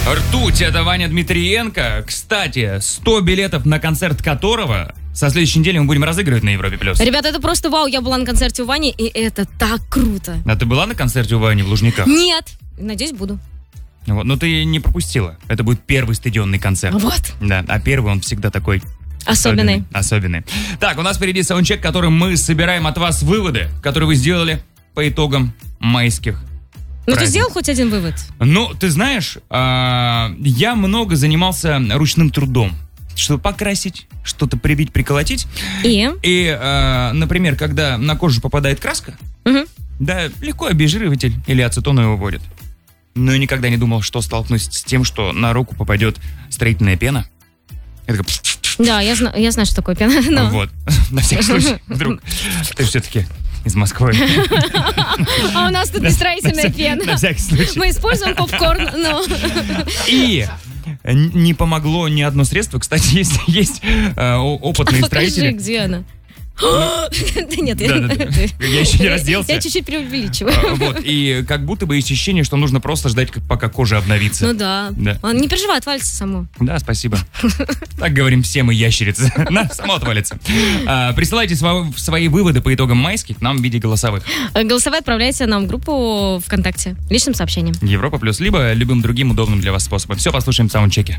Ртуть, это Ваня Дмитриенко. Кстати, 100 билетов на концерт которого со следующей недели мы будем разыгрывать на Европе+. Ребята, это просто вау. Я была на концерте у Вани, и это так круто. А ты была на концерте у Вани в Лужниках? Нет. Надеюсь, буду. Вот, но ты не пропустила. Это будет первый стадионный концерт. Вот. Да, а первый он всегда такой... Особенный. Так, у нас впереди саундчек, которым мы собираем от вас выводы, которые вы сделали по итогам майских. Ну, ты сделал хоть один вывод? Ну, ты знаешь, я много занимался ручным трудом, чтобы покрасить, что-то прибить, приколотить. И, например, когда на кожу попадает краска, да, легко обезжириватель или ацетон его вводит. Но я никогда не думал, что столкнусь с тем, что на руку попадет строительная пена. Я такой... Да, я знаю, что такое пена. Но... Вот, на всякий случай, вдруг ты все-таки из Москвы. А у нас тут не строительная пена. На всякий случай. Мы используем попкорн, но... И не помогло ни одно средство. Кстати, есть опытные строители. Покажи, где она. Да нет, я еще не разделся. Я чуть-чуть преувеличиваю. Вот, и как будто бы есть ощущение, что нужно просто ждать, пока кожа обновится. Ну да. Не переживай, отвалится само. Да, спасибо. Так говорим все мы, ящерицы. Само отвалится. Присылайте свои выводы по итогам майских к нам в виде голосовых. Голосовые отправляйте нам в группу ВКонтакте личным сообщением. Европа Плюс, либо любым другим удобным для вас способом. Все, послушаем в саундчеке.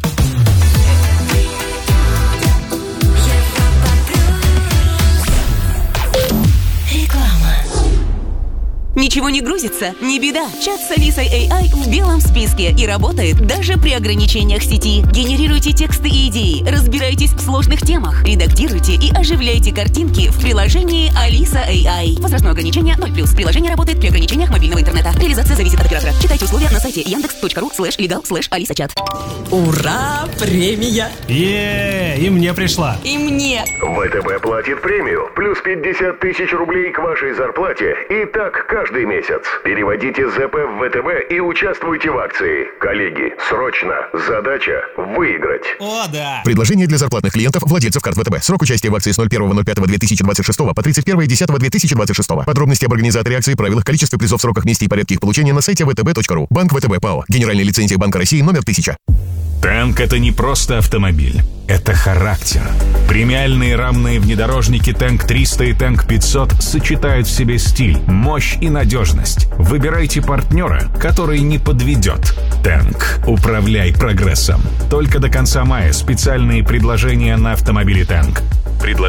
Ничего не грузится? Не беда. Чат с Алисой AI в белом списке и работает даже при ограничениях сети. Генерируйте тексты и идеи, разбирайтесь в сложных темах, редактируйте и оживляйте картинки в приложении Алиса AI. Возрастное ограничение 0+. Приложение работает при ограничениях мобильного интернета. Реализация зависит от оператора. Читайте условия на сайте yandex.ru/legal/alisachat. Ура! Премия! И мне пришла. И мне. ВТБ платит премию. Плюс 50 тысяч рублей к вашей зарплате. И так каждый месяц. Переводите ЗП в ВТБ и участвуйте в акции. Коллеги, срочно. Задача выиграть. О, да. Предложение для зарплатных клиентов, владельцев карт ВТБ. Срок участия в акции с 01.05.2026 по 31.10.2026. Подробности об организаторе акции, правилах, количестве призов, сроках, месте и порядке их получения на сайте vtb.ru. Банк ВТБ ПАО. Генеральная лицензия Банка России номер 1000. Танк — это не просто автомобиль, это характер. Премиальные рамные внедорожники Танк 300 и Танк 500 сочетают в себе стиль, мощь и надежность. Выбирайте партнера, который не подведет. Танк. Управляй прогрессом. Только до конца мая специальные предложения на автомобили Танк.